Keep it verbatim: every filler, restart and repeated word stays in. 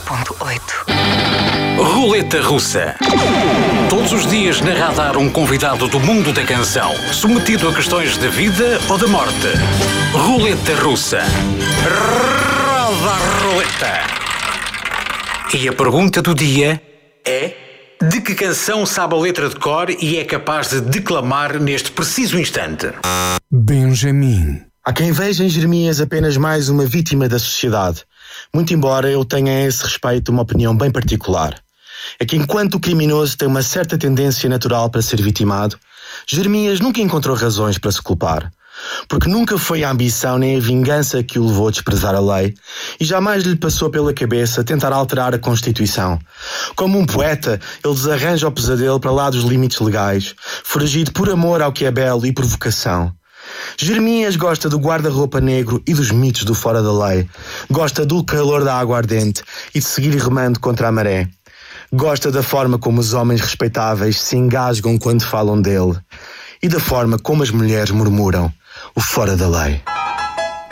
ponto oito. Roleta Russa. Todos os dias na Radar um convidado do mundo da canção, submetido a questões de vida ou de morte. Roleta Russa. Roda a roleta. E a pergunta do dia é: de que canção sabe a letra de cor e é capaz de declamar neste preciso instante? Benjamin. Há quem veja em Jeremias apenas mais uma vítima da sociedade, muito embora eu tenha a esse respeito uma opinião bem particular. É que enquanto o criminoso tem uma certa tendência natural para ser vitimado, Jeremias nunca encontrou razões para se culpar, porque nunca foi a ambição nem a vingança que o levou a desprezar a lei, e jamais lhe passou pela cabeça tentar alterar a Constituição. Como um poeta, ele desarranja o pesadelo para lá dos limites legais, foragido por amor ao que é belo e por vocação. Jeremias gosta do guarda-roupa negro e dos mitos do fora da lei. Gosta do calor da água ardente e de seguir remando contra a maré. Gosta da forma como os homens respeitáveis se engasgam quando falam dele. E da forma como as mulheres murmuram o fora da lei.